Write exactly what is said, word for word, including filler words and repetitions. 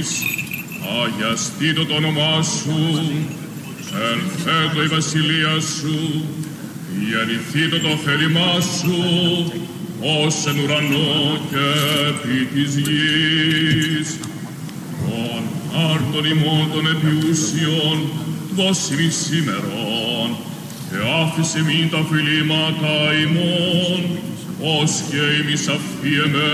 αγιαστήτω το όνομά σου, ελθέτω η βασιλεία σου, γεννηθήτω το θέλημά σου, ως εν ουρανό και επί της γης. Τον άρτον ημών των επιούσιων, δώσει μη σήμερον, και άφησε μην τα φιλήματα ημών, ως και ημείς αυθίεμε